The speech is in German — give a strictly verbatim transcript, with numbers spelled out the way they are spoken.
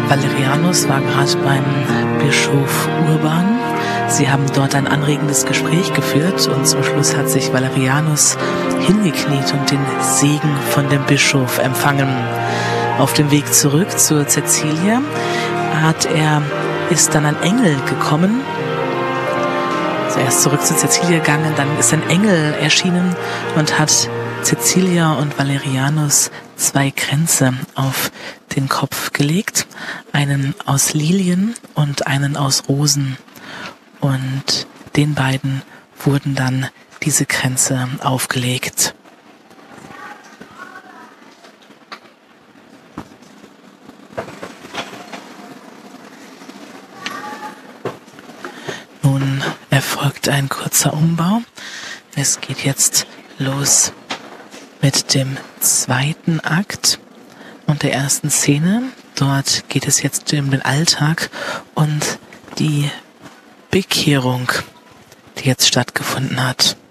Valerianus war gerade beim Bischof Urban. Sie haben dort ein anregendes Gespräch geführt und zum Schluss hat sich Valerianus hingekniet und den Segen von dem Bischof empfangen. Auf dem Weg zurück zur Cäcilia hat er, ist dann ein Engel gekommen. Also er ist zurück zu Cäcilia gegangen, dann ist ein Engel erschienen und hat Cäcilia und Valerianus zwei Kränze auf den Kopf gelegt, einen aus Lilien und einen aus Rosen. Und den beiden wurden dann diese Kränze aufgelegt. Nun erfolgt ein kurzer Umbau. Es geht jetzt los mit dem zweiten Akt und der ersten Szene. Dort geht es jetzt um den Alltag und die Bekehrung, die jetzt stattgefunden hat.